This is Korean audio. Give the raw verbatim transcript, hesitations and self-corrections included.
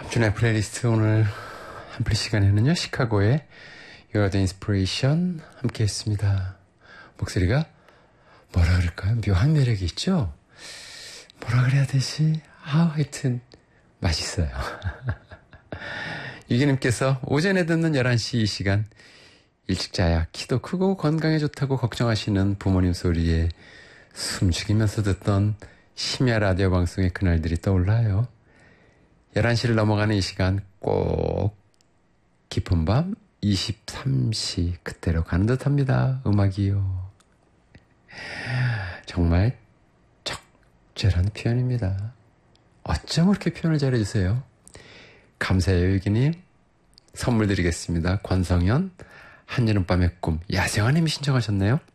함준의 플레이리스트 오늘 한플 시간에는요, 시카고의 You're the Inspiration 함께 했습니다. 목소리가 뭐라 그럴까요? 묘한 매력이 있죠? 뭐라 그래야 되지? 아, 하여튼 맛있어요. 유기님께서 오전에 듣는 열한 시 이 시간 일찍 자야 키도 크고 건강에 좋다고 걱정하시는 부모님 소리에 숨죽이면서 듣던 심야 라디오 방송의 그날들이 떠올라요. 열한 시를 넘어가는 이 시간 꼭 깊은 밤 이십삼 시 그때로 가는 듯합니다. 음악이요. 정말 적절한 표현입니다. 어쩜 그렇게 표현을 잘해주세요. 감사해요, 유기님. 선물 드리겠습니다. 권성현, 한여름밤의 꿈, 야생화님이 신청하셨네요.